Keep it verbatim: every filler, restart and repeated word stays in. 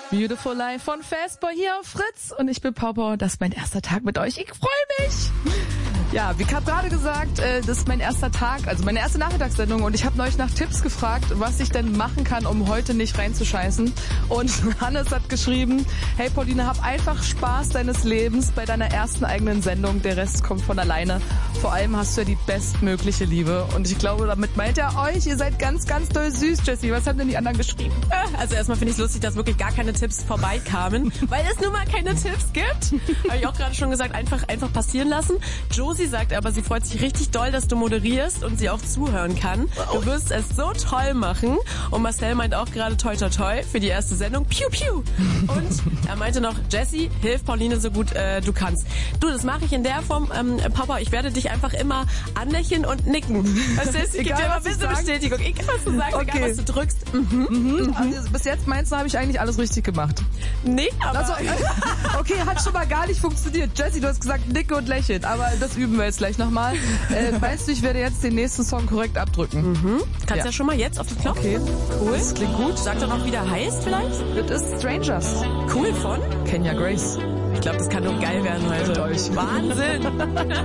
Beautiful Life von Fastboy hier auf Fritz und ich bin Papa. Das ist mein erster Tag mit euch. Ich freue mich. Ja, wie Kat gerade gesagt, das ist mein erster Tag, also meine erste Nachmittagssendung und ich habe euch nach Tipps gefragt, was ich denn machen kann, um heute nicht reinzuscheißen. Und Hannes hat geschrieben, hey Pauline, hab einfach Spaß deines Lebens bei deiner ersten eigenen Sendung, der Rest kommt von alleine. Vor allem hast du ja die bestmögliche Liebe und ich glaube, damit meint er euch, ihr seid ganz, ganz doll süß, Jessie. Was haben denn die anderen geschrieben? Also erstmal finde ich es lustig, dass wirklich gar keine Tipps vorbeikamen, weil es nun mal keine Tipps gibt. Habe ich auch gerade schon gesagt, einfach einfach passieren lassen. Josie sagt aber, sie freut sich richtig doll, dass du moderierst und sie auch zuhören kann. Du wirst es so toll machen. Und Marcel meint auch gerade toi toi toi für die erste Sendung. Piu piu. Und er meinte noch, Jessie, hilf Pauline so gut äh, du kannst. Du, das mache ich in der Form, ähm, Papa, ich werde dich einfach immer anlächeln und nicken. Weißt du, ich gebe dir immer ein bisschen Bestätigung. Egal, was du sagst, okay. Egal, was du drückst. Mhm. Mhm. Also, bis jetzt meinst du, habe ich eigentlich alles richtig gemacht? Nee, aber... Also, okay, hat schon mal gar nicht funktioniert. Jessie, du hast gesagt, nicke und lächeln, aber das üben wir jetzt gleich nochmal. Äh, weißt du, ich werde jetzt den nächsten Song korrekt abdrücken. Mhm. Kannst ja. ja schon mal jetzt auf den Knopf. Okay, cool. Das klingt gut. Sag doch noch, wie der heißt vielleicht. Das ist Strangers. Cool, von? Kenya Grace. Ich glaube, das kann nur geil werden heute. Mit euch. Wahnsinn.